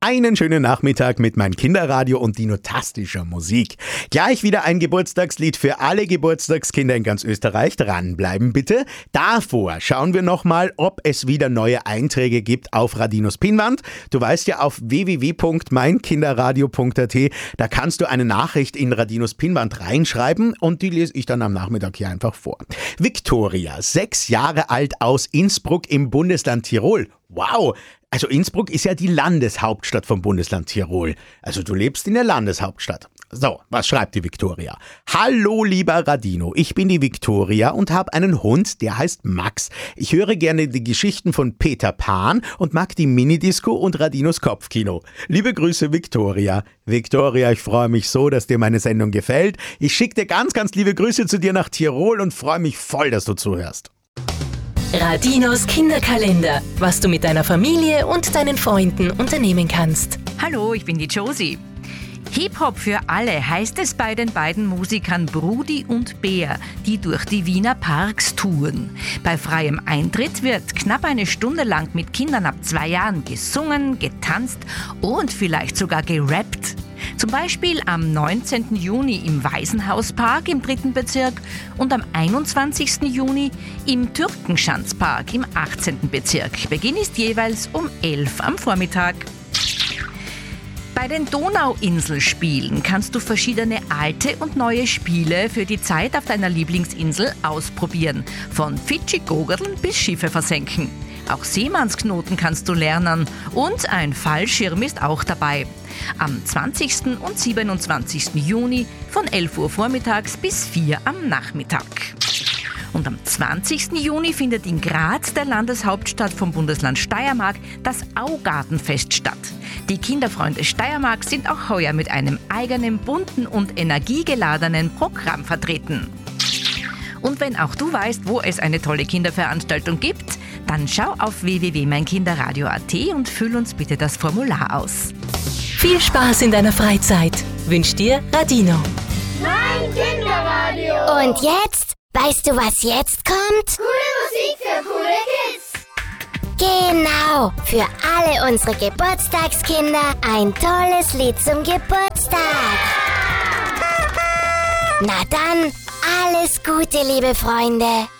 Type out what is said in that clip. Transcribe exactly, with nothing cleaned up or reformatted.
Einen schönen Nachmittag mit meinem Kinderradio und dinotastischer Musik. Gleich wieder ein Geburtstagslied für alle Geburtstagskinder in ganz Österreich. Dranbleiben bitte. Davor schauen wir nochmal, ob es wieder neue Einträge gibt auf Radinos Pinnwand. Du weißt ja, auf w w w punkt mein kinderradio punkt a t, da kannst du eine Nachricht in Radinos Pinnwand reinschreiben und die lese ich dann am Nachmittag hier einfach vor. Viktoria, sechs Jahre alt, aus Innsbruck im Bundesland Tirol. Wow! Also Innsbruck ist ja die Landeshauptstadt vom Bundesland Tirol. Also du lebst in der Landeshauptstadt. So, was schreibt die Viktoria? Hallo lieber Radino, ich bin die Viktoria und habe einen Hund, der heißt Max. Ich höre gerne die Geschichten von Peter Pan und mag die Minidisco und Radinos Kopfkino. Liebe Grüße, Viktoria. Viktoria, ich freue mich so, dass dir meine Sendung gefällt. Ich schicke dir ganz, ganz liebe Grüße zu dir nach Tirol und freue mich voll, dass du zuhörst. Radinos Kinderkalender, was du mit deiner Familie und deinen Freunden unternehmen kannst. Hallo, ich bin die Josie. Hip-Hop für alle heißt es bei den beiden Musikern Brudi und Bär, die durch die Wiener Parks touren. Bei freiem Eintritt wird knapp eine Stunde lang mit Kindern ab zwei Jahren gesungen, getanzt und vielleicht sogar gerappt. Zum Beispiel am neunzehnten Juni im Waisenhauspark im dritten Bezirk und am einundzwanzigsten Juni im Türkenschanzpark im achtzehnten Bezirk. Beginn ist jeweils um elf am Vormittag. Bei den Donauinselspielen kannst du verschiedene alte und neue Spiele für die Zeit auf deiner Lieblingsinsel ausprobieren. Von Fidschi-Gogeln bis Schiffe versenken. Auch Seemannsknoten kannst du lernen und ein Fallschirm ist auch dabei. Am zwanzigsten und siebenundzwanzigsten Juni von elf Uhr vormittags bis vier am Nachmittag. Und am zwanzigsten Juni findet in Graz, der Landeshauptstadt vom Bundesland Steiermark, das Augartenfest statt. Die Kinderfreunde Steiermark sind auch heuer mit einem eigenen, bunten und energiegeladenen Programm vertreten. Und wenn auch du weißt, wo es eine tolle Kinderveranstaltung gibt, dann schau auf w w w punkt mein kinderradio punkt a t und füll uns bitte das Formular aus. Viel Spaß in deiner Freizeit wünscht dir Radino. Mein Kinderradio. Und jetzt? Weißt du, was jetzt kommt? Coole Musik für coole Kids. Genau, für alle unsere Geburtstagskinder ein tolles Lied zum Geburtstag. Na dann, alles Gute, liebe Freunde.